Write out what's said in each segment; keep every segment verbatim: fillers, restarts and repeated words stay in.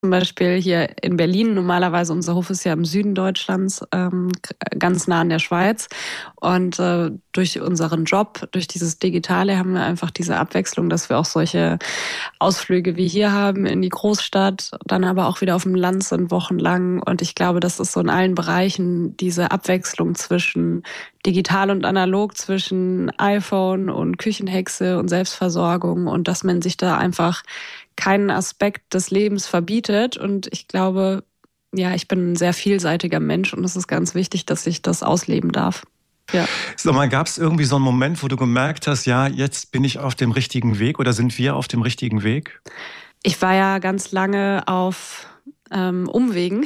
Zum Beispiel hier in Berlin, normalerweise unser Hof ist ja im Süden Deutschlands, ähm, ganz nah an der Schweiz. Und äh, durch unseren Job, durch dieses Digitale haben wir einfach diese Abwechslung, dass wir auch solche Ausflüge wie hier haben in die Großstadt, dann aber auch wieder auf dem Land sind wochenlang. Und ich glaube, das ist so in allen Bereichen diese Abwechslung zwischen digital und analog, zwischen iPhone und Küchenhexe und Selbstversorgung und dass man sich da einfach keinen Aspekt des Lebens verbietet. Und ich glaube, ja, ich bin ein sehr vielseitiger Mensch und es ist ganz wichtig, dass ich das ausleben darf. Ja. Sag mal, gab es irgendwie so einen Moment, wo du gemerkt hast, ja, jetzt bin ich auf dem richtigen Weg oder sind wir auf dem richtigen Weg? Ich war ja ganz lange auf ähm, Umwegen.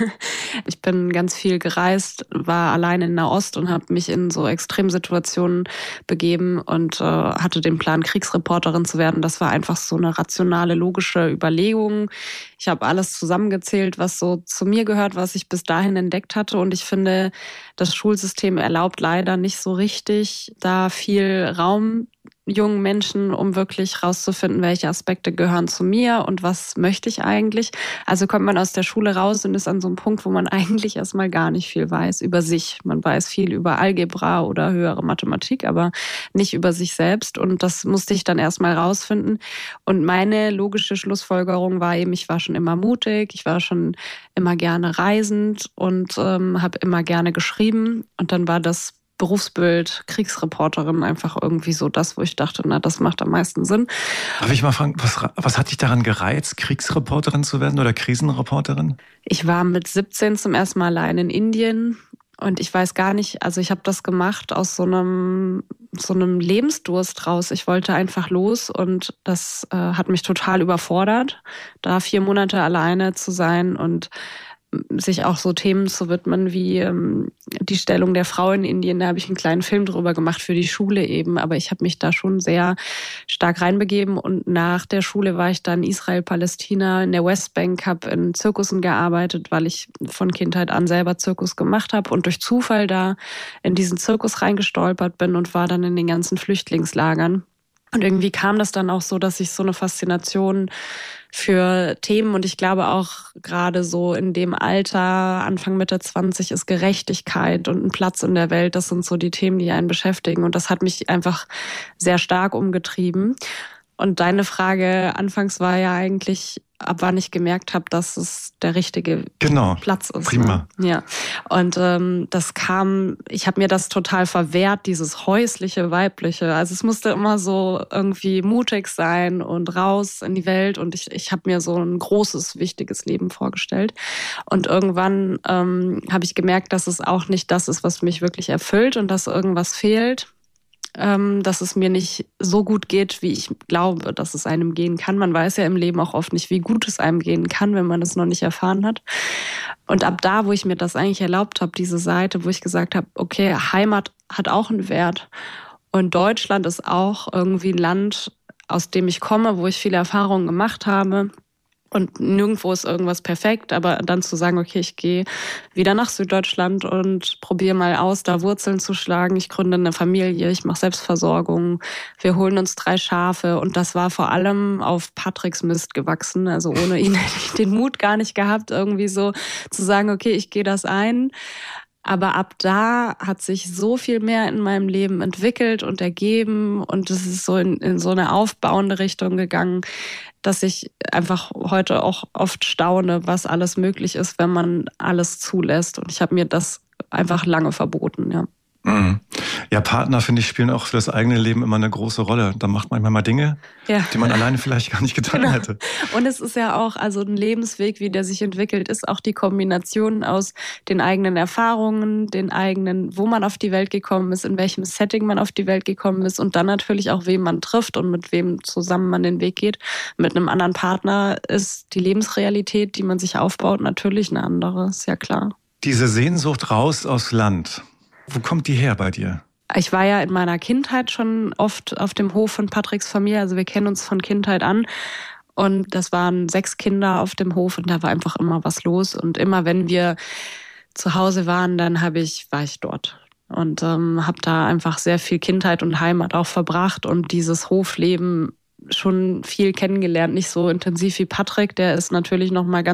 Ich bin ganz viel gereist, war alleine in Nahost und habe mich in so Extremsituationen begeben und äh, hatte den Plan, Kriegsreporterin zu werden. Das war einfach so eine rationale, logische Überlegung. Ich habe alles zusammengezählt, was so zu mir gehört, was ich bis dahin entdeckt hatte. Und ich finde, das Schulsystem erlaubt leider nicht so richtig da viel Raum jungen Menschen, um wirklich rauszufinden, welche Aspekte gehören zu mir und was möchte ich eigentlich. Also kommt man aus der Schule raus und ist an so einem Punkt, wo man eigentlich erstmal gar nicht viel weiß über sich. Man weiß viel über Algebra oder höhere Mathematik, aber nicht über sich selbst. Und das musste ich dann erstmal rausfinden. Und meine logische Schlussfolgerung war eben, ich war schon immer mutig, ich war schon immer gerne reisend und ähm, habe immer gerne geschrieben. Und dann war das Berufsbild, Kriegsreporterin, einfach irgendwie so das, wo ich dachte, na, das macht am meisten Sinn. Darf ich mal fragen, was, was hat dich daran gereizt, Kriegsreporterin zu werden oder Krisenreporterin? Ich war mit siebzehn zum ersten Mal allein in Indien und ich weiß gar nicht, also ich habe das gemacht aus so einem, so einem Lebensdurst raus. Ich wollte einfach los und das äh, hat mich total überfordert, da vier Monate alleine zu sein und sich auch so Themen zu widmen wie ähm, die Stellung der Frau in Indien. Da habe ich einen kleinen Film drüber gemacht für die Schule eben. Aber ich habe mich da schon sehr stark reinbegeben. Und nach der Schule war ich dann Israel, Palästina, in der Westbank, habe in Zirkussen gearbeitet, weil ich von Kindheit an selber Zirkus gemacht habe und durch Zufall da in diesen Zirkus reingestolpert bin und war dann in den ganzen Flüchtlingslagern. Und irgendwie kam das dann auch so, dass ich so eine Faszination für Themen und ich glaube auch gerade so in dem Alter, Anfang Mitte zwanzig, ist Gerechtigkeit und ein Platz in der Welt. Das sind so die Themen, die einen beschäftigen und das hat mich einfach sehr stark umgetrieben. Und deine Frage anfangs war ja eigentlich, ab wann ich gemerkt habe, dass es der richtige genau. Platz ist. Prima. Ne? Ja. Und ähm, das kam, ich habe mir das total verwehrt, dieses häusliche, weibliche. Also es musste immer so irgendwie mutig sein und raus in die Welt. Und ich, ich habe mir so ein großes, wichtiges Leben vorgestellt. Und irgendwann ähm, habe ich gemerkt, dass es auch nicht das ist, was mich wirklich erfüllt und dass irgendwas fehlt. Dass es mir nicht so gut geht, wie ich glaube, dass es einem gehen kann. Man weiß ja im Leben auch oft nicht, wie gut es einem gehen kann, wenn man es noch nicht erfahren hat. Und ab da, wo ich mir das eigentlich erlaubt habe, diese Seite, wo ich gesagt habe, okay, Heimat hat auch einen Wert. Und Deutschland ist auch irgendwie ein Land, aus dem ich komme, wo ich viele Erfahrungen gemacht habe. Und nirgendwo ist irgendwas perfekt, aber dann zu sagen, okay, ich gehe wieder nach Süddeutschland und probiere mal aus, da Wurzeln zu schlagen. Ich gründe eine Familie, ich mache Selbstversorgung, wir holen uns drei Schafe. Und das war vor allem auf Patricks Mist gewachsen. Also ohne ihn hätte ich den Mut gar nicht gehabt, irgendwie so zu sagen, okay, ich gehe das ein. Aber ab da hat sich so viel mehr in meinem Leben entwickelt und ergeben und es ist so in, in so eine aufbauende Richtung gegangen, dass ich einfach heute auch oft staune, was alles möglich ist, wenn man alles zulässt. Und ich habe mir das einfach lange verboten, ja. Mhm. Ja, Partner, finde ich, spielen auch für das eigene Leben immer eine große Rolle. Da macht man manchmal mal Dinge, ja, die man alleine vielleicht gar nicht getan genau. hätte. Und es ist ja auch, also ein Lebensweg, wie der sich entwickelt, ist auch die Kombination aus den eigenen Erfahrungen, den eigenen, wo man auf die Welt gekommen ist, in welchem Setting man auf die Welt gekommen ist und dann natürlich auch, wem man trifft und mit wem zusammen man den Weg geht. Mit einem anderen Partner ist die Lebensrealität, die man sich aufbaut, natürlich eine andere, ist ja klar. Diese Sehnsucht raus aus Land, wo kommt die her bei dir? Ich war ja in meiner Kindheit schon oft auf dem Hof von Patricks Familie, also wir kennen uns von Kindheit an. Und das waren sechs Kinder auf dem Hof und da war einfach immer was los. Und immer wenn wir zu Hause waren, dann habe ich, war ich dort. Und ähm, habe da einfach sehr viel Kindheit und Heimat auch verbracht. Und dieses Hofleben schon viel kennengelernt, nicht so intensiv wie Patrick. Der ist natürlich noch mal ganz